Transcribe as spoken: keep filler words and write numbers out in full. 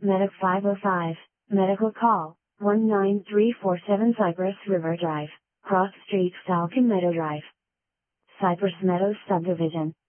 Medic five oh five, Medical Call, one nine three four seven Cypress River Drive, Cross Street, Falcon Meadow Drive. Cypress Meadows Subdivision.